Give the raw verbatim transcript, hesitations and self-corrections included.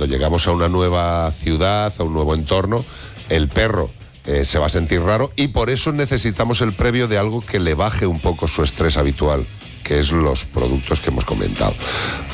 cuando llegamos a una nueva ciudad, a un nuevo entorno, el perro eh, se va a sentir raro y por eso necesitamos el previo de algo que le baje un poco su estrés habitual, que es los productos que hemos comentado.